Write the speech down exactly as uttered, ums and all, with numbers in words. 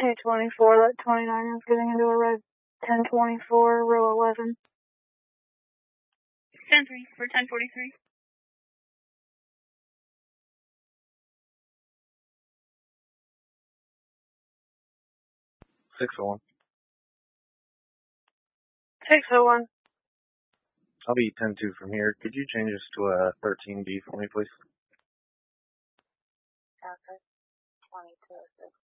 two twenty-four, that twenty-nine is getting into a red ten twenty-four, row eleven. ten three for ten forty-three. six oh one. six oh one. I'll be ten two from here. Could you change this to a thirteen B for me, please? Okay. twenty-two.